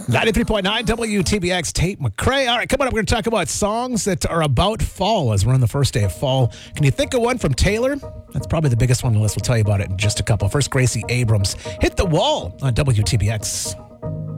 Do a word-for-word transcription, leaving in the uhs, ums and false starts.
ninety-three point nine W T B X, Tate McRae. All right, coming up, we're going to talk about songs that are about fall as we're on the first day of fall. Can you think of one from Taylor? That's probably the biggest one on the list. We'll tell you about it in just a couple. First, Gracie Abrams, Hit the Wall on W T B X.